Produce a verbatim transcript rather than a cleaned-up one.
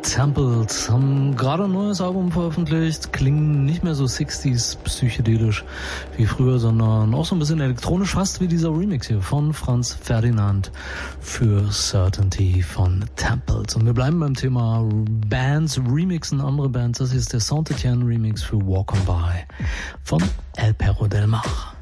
Temples haben gerade ein neues Album veröffentlicht, klingen nicht mehr so sechziger psychedelisch wie früher, sondern auch so ein bisschen elektronisch, fast wie dieser Remix hier von Franz Ferdinand für Certainty von Temples. Und wir bleiben beim Thema Bands, Remixen, andere Bands. Das hier ist der Saint-Étienne Remix für Walk On By von El Perro del Mar.